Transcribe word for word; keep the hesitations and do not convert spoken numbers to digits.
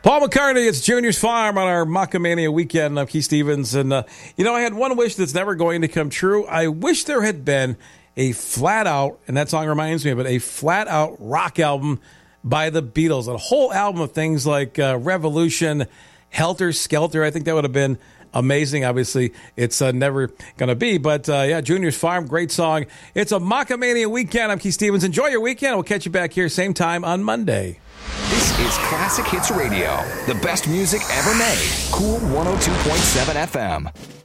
Paul McCartney, it's Junior's Farm on our Macamania weekend. I'm Keith Stevens. And, uh, you know, I had one wish that's never going to come true. I wish there had been a flat-out, and that song reminds me of it, a flat-out rock album by the Beatles. A whole album of things like uh, Revolution, Helter Skelter. I think that would have been amazing. Obviously, it's uh, never going to be. But, uh, yeah, Junior's Farm, great song. It's a Macamania weekend. I'm Keith Stevens. Enjoy your weekend. We'll catch you back here same time on Monday. This is Classic Hits Radio, the best music ever made. Cool one oh two point seven F M.